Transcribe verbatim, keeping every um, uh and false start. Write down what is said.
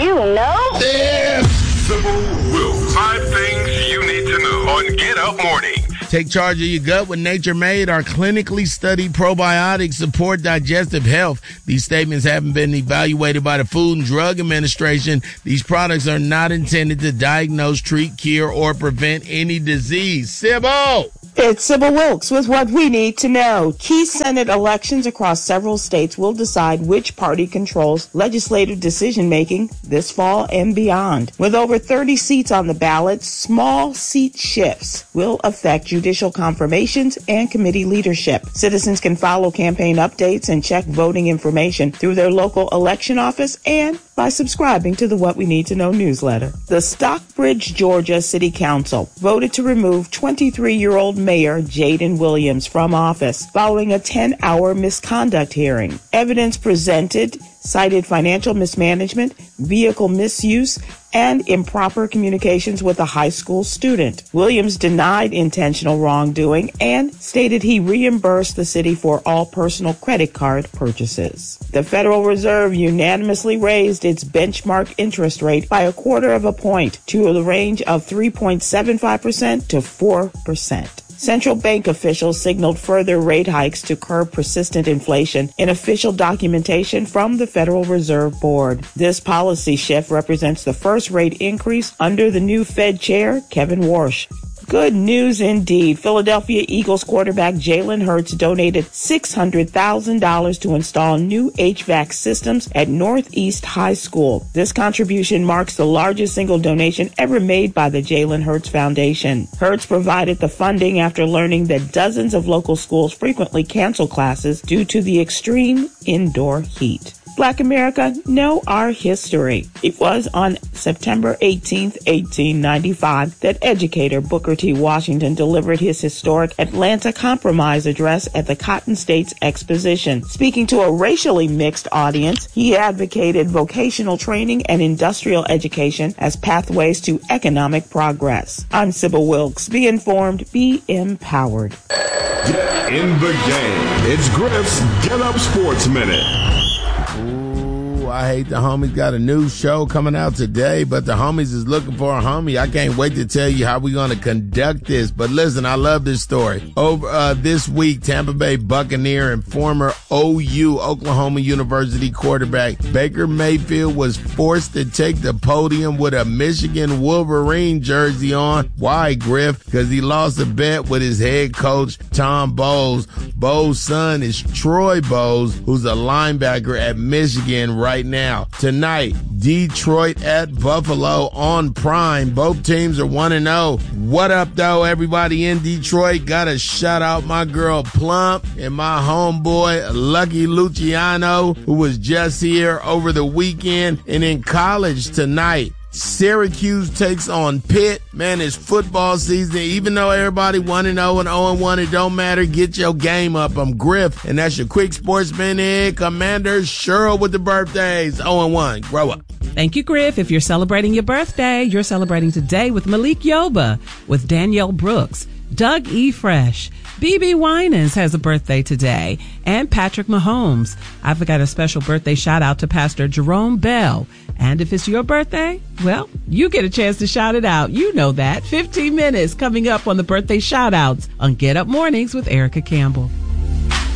you know? Yeah. Sybil Wilkes. Five things you need to know on Get Up Morning. Take charge of your gut with Nature Made. Our clinically studied probiotics support digestive health. These statements haven't been evaluated by the Food and Drug Administration. These products are not intended to diagnose, treat, cure, or prevent any disease. Sybil! It's Sybil Wilkes with what we need to know. Key Senate elections across several states will decide which party controls legislative decision-making this fall and beyond. With over thirty seats on the ballot, small seat shifts will affect judicial confirmations and committee leadership. Citizens can follow campaign updates and check voting information through their local election office and by subscribing to the What We Need to Know newsletter. The Stockbridge, Georgia City Council voted to remove twenty-three-year-old Mayor Jaden Williams from office following a ten-hour misconduct hearing. Evidence presented cited financial mismanagement, vehicle misuse, and improper communications with a high school student. Williams denied intentional wrongdoing and stated he reimbursed the city for all personal credit card purchases. The Federal Reserve unanimously raised its benchmark interest rate by a quarter of a point to the range of three point seven five percent to four percent. Central bank officials signaled further rate hikes to curb persistent inflation in official documentation from the Federal Reserve Board. This policy shift represents the first rate increase under the new Fed chair, Kevin Warsh. Good news indeed. Philadelphia Eagles quarterback Jalen Hurts donated six hundred thousand dollars to install new H V A C systems at Northeast High School. This contribution marks the largest single donation ever made by the Jalen Hurts Foundation. Hurts provided the funding after learning that dozens of local schools frequently cancel classes due to the extreme indoor heat. Black America, know our history. It was on September eighteenth, eighteen ninety-five, that educator Booker T. Washington delivered his historic Atlanta Compromise address at the Cotton States Exposition. Speaking to a racially mixed audience, he advocated vocational training and industrial education as pathways to economic progress. I'm Sybil Wilkes. Be informed, be empowered. Get in the game. It's Griff's Get Up Sports Minute. I hate the homies got a new show coming out today, but the homies is looking for a homie. I can't wait to tell you how we're going to conduct this. But listen, I love this story. Over uh, this week, Tampa Bay Buccaneer and former O U Oklahoma University quarterback Baker Mayfield was forced to take the podium with a Michigan Wolverine jersey on. Why, Griff? Because he lost a bet with his head coach, Tom Bowles. Bowles' son is Troy Bowles, who's a linebacker at Michigan right now. Tonight, Detroit at Buffalo on Prime. Both teams are one and oh. What up, though, everybody in Detroit? Gotta shout out my girl Plump and my homeboy Lucky Luciano, who was just here over the weekend. And in college tonight, Syracuse takes on Pitt. Man, it's football season. Even though everybody one and oh and oh and one, it don't matter. Get your game up. I'm Griff, and that's your quick sports minute. Commander Cheryl with the birthdays. oh and one. Grow up. Thank you, Griff. If you're celebrating your birthday, you're celebrating today with Malik Yoba, with Danielle Brooks, Doug E. Fresh. B B Winans has a birthday today, and Patrick Mahomes. I've got a special birthday shout out to Pastor Jerome Bell. And if it's your birthday, well, you get a chance to shout it out. You know that. fifteen minutes coming up on the birthday shout outs on Get Up Mornings with Erica Campbell.